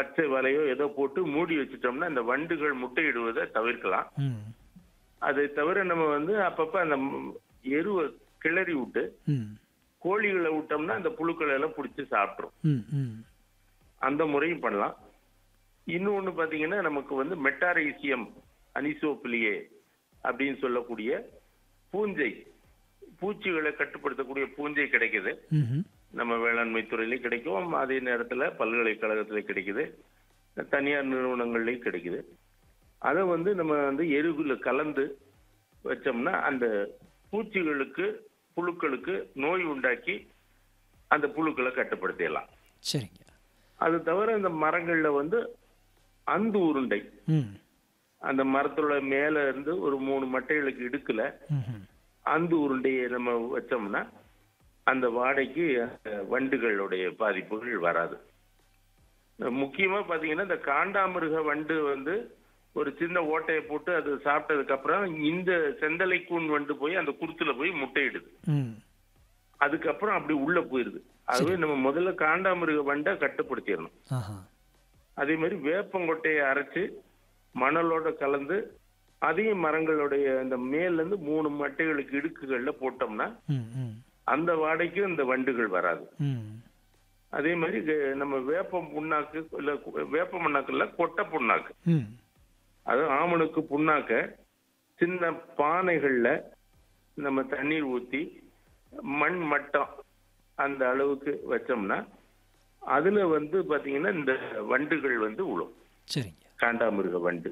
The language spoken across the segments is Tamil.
பச்சை வலையோ ஏதோ போட்டு மூடி வச்சுட்டோம்னா இந்த வண்டுகள் முட்டையிடுவதை தவிர்க்கலாம். அதை தவிர நம்ம வந்து அப்பப்ப அந்த எருவை கிளறி விட்டு கோழிகளை விட்டோம்னா அந்த புழுக்களை எல்லாம் பிடிச்சி சாப்பிட்ரும். அந்த முறையும் பண்ணலாம். இன்னொன்னு பாத்தீங்கன்னா நமக்கு வந்து மெட்டாரைசியம் அனிசோபிலியே அப்படின்னு சொல்லக்கூடிய பூஞ்சை, பூச்சிகளை கட்டுப்படுத்தக்கூடிய பூஞ்சை கிடைக்குது. நம்ம வேளாண்மை துறையிலையும் கிடைக்கும், அதே நேரத்துல பல்கலைக்கழகத்துல கிடைக்குது, தனியார் நிறுவனங்கள்லயும் கிடைக்குது. அதை வந்து நம்ம வந்து எருவுல கலந்து வச்சோம்னா அந்த பூச்சிகளுக்கு புழுக்களுக்கு நோய் உண்டாக்கி அந்த புழுக்களை கட்டுப்படுத்திடலாம். சரிங்க. அது தவிர இந்த மரங்கள்ல வந்து அந்து உருண்டை, அந்த மரத்தோட மேல இருந்து ஒரு 3 மட்டைகளுக்கு இடுக்கல அந்து உருண்டையை நம்ம வச்சோம்னா அந்த வாடைக்கு வண்டுகளுடைய பாதிப்புகள் வராது. முக்கியமா பாத்தீங்கன்னா இந்த காண்டாமிருக வண்டு வந்து ஒரு சின்ன ஓட்டையை போட்டு அது சாப்பிட்டதுக்கு அப்புறம் இந்த செந்தலை கூன் வண்டு போய் அந்த குருத்துல போய் முட்டையிடுது. அதுக்கப்புறம் அப்படி உள்ள போயிருது. அதுவே நம்ம முதல்ல காண்டாமிருக வண்டை கட்டுப்படுத்திடணும். அதே மாதிரி வேப்பங்கொட்டையை அரைச்சு மணலோட கலந்து அதையும் மரங்களுடைய அந்த மேல இருந்து 3 மட்டைகளுக்கு இடுக்குகள்ல போட்டோம்னா அந்த வாடைக்கும் இந்த வண்டுகள் வராது. அதே மாதிரி நம்ம வேப்பம் புண்ணாக்கு இல்ல வேப்ப புண்ணாக்கு இல்ல கொட்டை புண்ணாக்கு, அது ஆமணுக்கு புண்ணாக்க சின்ன பானைகள்ல நம்ம தண்ணீர் ஊத்தி மண் மட்டம் அந்த அளவுக்கு வச்சோம்னா அதுல வந்து பாத்தீங்கன்னா இந்த வண்டுகள் வந்து உழும். காண்டாமிருக வண்டு.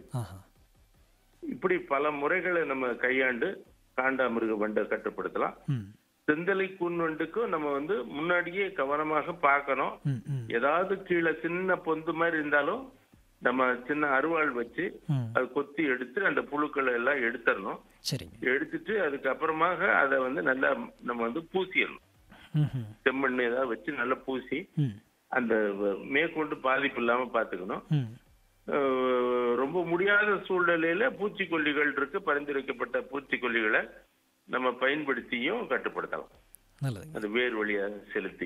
இப்படி பல முறைகளை நம்ம கையாண்டு காண்டாமிருக வண்டை கட்டுப்படுத்தலாம். செந்தலை கூன் வண்டுக்கும் நம்ம வந்து முன்னாடியே கவனமாக பார்க்கணும். ஏதாவது கீழே சின்ன பொந்து மாதிரி இருந்தாலும் நம்ம சின்ன அருவாள் வச்சு அது கொத்தி எடுத்து அந்த புழுக்களை எல்லாம் எடுத்துடணும். எடுத்துட்டு அதுக்கப்புறமாக அதை வந்து நல்லா நம்ம வந்து பூசிடணும். செம்மண் ஏதாவது வச்சு நல்லா பூசி அந்த மேற்கொண்டு பாதிப்பு இல்லாம பாத்துக்கணும். ரொம்ப முடியாத சூழ்நிலையில பூச்சிக்கொல்லிகள் இருக்கு, பரிந்துரைக்கப்பட்ட பூச்சிக்கொல்லிகளை நம்ம பயன்படுத்தியும் கட்டுப்படுத்தலாம். அது வேர் வழியாக செலுத்தி.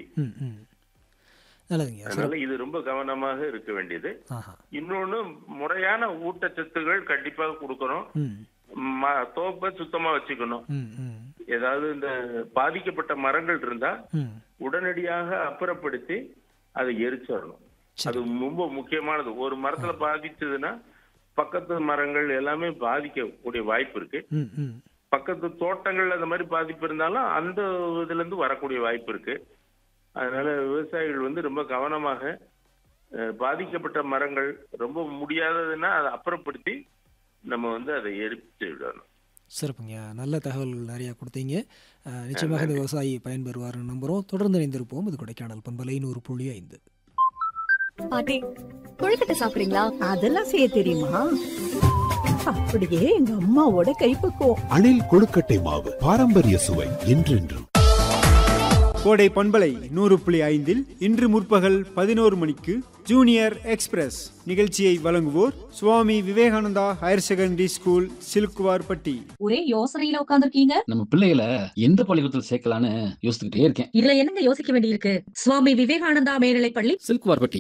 அதனால இது ரொம்ப கவனமாக இருக்க வேண்டியது. இன்னொன்னு முறையான ஊட்டச்சத்துகள் கண்டிப்பாக கொடுக்கணும். தோப்பை சுத்தமா வச்சுக்கணும். ஏதாவது இந்த பாதிக்கப்பட்ட மரங்கள் இருந்தா உடனடியாக அப்புறப்படுத்தி அதை எரிச்சிடணும். அது ரொம்ப முக்கியமானது. ஒரு மரத்துல பாதிச்சதுன்னா பக்கத்து மரங்கள் எல்லாமே பாதிக்கக்கூடிய வாய்ப்பு இருக்கு. பக்கத்து தோட்டங்கள்ல அந்த மாதிரி பாதிப்பு இருந்தாலும் அந்த இதுல இருந்து வரக்கூடிய வாய்ப்பு இருக்கு. அதனால விவசாயிகள் வந்து ரொம்ப கவனமாக பாதிக்கப்பட்ட மரங்கள் ரொம்ப முடியாததுன்னா அதை அப்புறப்படுத்தி நம்ம வந்து அதை எரித்து விடணும். சிறப்புங்க. நல்ல தகவல்கள் நிறைய கொடுத்தீங்க. நிச்சயமாக இந்த விவசாயி பயன்பெறுவார்னு நம்புறோம். தொடர்ந்து இணைந்திருப்போம். இது கொடைக்கானல் பண்பலை 100.5. பாட்டி, கொழுக்கட்டை சாப்பிடுறீங்களா? அதெல்லாம் செய்ய தெரியுமா? அப்படியே எங்க அம்மாவோட கைப்பக்குவம். அணில் கொழுக்கட்டை மாவு, பாரம்பரிய சுவை என்றென்றும். கோடை பண்பலை 100.5 இன்று முற்பகல் 11 மணிக்கு ஜூனியர் எக்ஸ்பிரஸ் நிகழ்ச்சியை வழங்குவோர் Swami Vivekananda higher secondary school, Silukkuvarpatti. ஒரே யோசனையில உட்கார்ந்துருக்கீங்க. நம்ம பிள்ளைகளை எந்த பள்ளிக்கூடத்தில் சேர்க்கலான்னு யோசிச்சுக்கிட்டே இருக்கேன். இதுல என்னங்க யோசிக்க வேண்டியிருக்கு? சுவாமி விவேகானந்தா மேல்நிலைப் பள்ளி, சிலுக்குவார்பட்டி.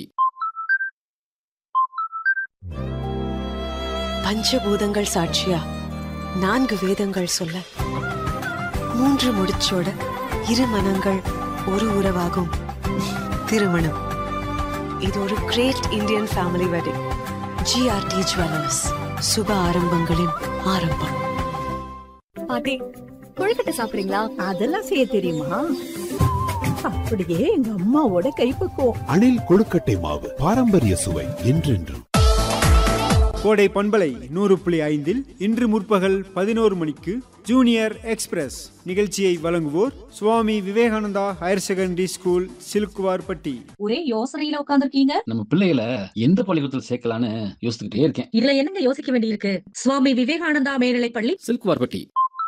பஞ்சபூதங்கள் சாட்சியா 4 வேதங்கள் சொல்ல 3 முடிச்சோட 2 மனங்கள் ஒரு உறவாகும் திருமணம். இது ஒரு great Indian family wedding. GRT jewellers, சுப ஆரம்பங்களின் ஆரம்பம். பாட்டி, கொழுக்கட்டை சாப்பிடுறீங்களா? அதெல்லாம் செய்ய தெரியுமா? அப்படியே எங்க அம்மாவோட கைப்பக்குவம். அணில் கொழுக்கட்டை மாவு, பாரம்பரிய சுவை என்றென்றும். கோடை பண்பலை 100.5 இன்று முற்பகல் 11 மணிக்கு ஜூனியர் எக்ஸ்பிரஸ் நிகழ்ச்சியை வழங்குவோர் Swami Vivekananda higher secondary school, Silukkuvarpatti. ஒரே யோசனையில உட்கார்ந்துருக்கீங்க. நம்ம பிள்ளைகளை எந்த பள்ளிக்கூடத்தில் சேர்க்கலான்னு யோசிச்சுக்கிட்டே இருக்கேன். இதுல என்னங்க யோசிக்க வேண்டியிருக்கு? சுவாமி விவேகானந்தா மேல்நிலைப் பள்ளி, சிலுக்குவார்பட்டி.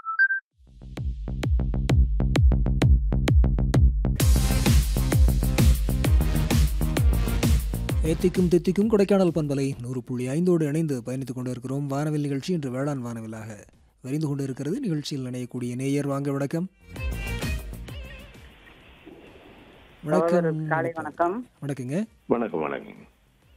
ஏத்திக்கும் தித்திக்கும் கொடைக்கானல் பண்பலை 100.5 இணைந்து பயணித்துக் கொண்டிருக்கிறோம். வானவில் நிகழ்ச்சி இன்று வேளாண் வானவிலாக விரைந்து கொண்டிருக்கிறது. நிகழ்ச்சியில் இணையக்கூடிய நேயர் வாங்க. வணக்கம். வணக்கம். வணக்கங்க. வணக்கம்.